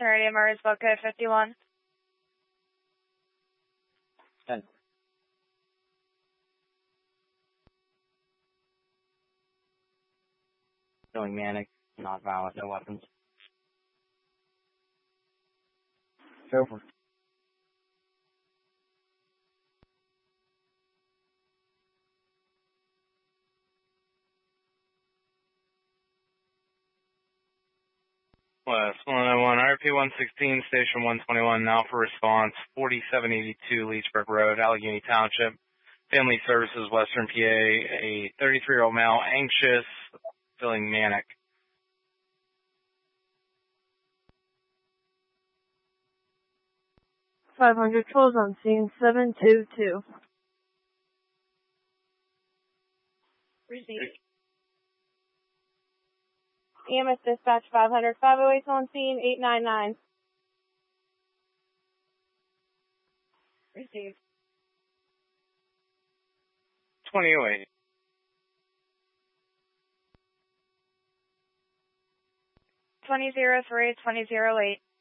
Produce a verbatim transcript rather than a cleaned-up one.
Houston Radio Murraysville, code fifty-one. ten. Feeling manic, not violent, no weapons. Over. West one oh one, R P one sixteen, Station one twenty-one, now for response, forty-seven eighty-two Leechbrook Road, Allegheny Township, Family Services, Western P A, a thirty-three-year-old male, anxious, feeling manic. five hundred twelve on scene, seven two two. Receive. E M S dispatch five hundred, five oh eight on scene, eight nine nine. Receive. twenty oh eight. twenty oh three, twenty oh eight.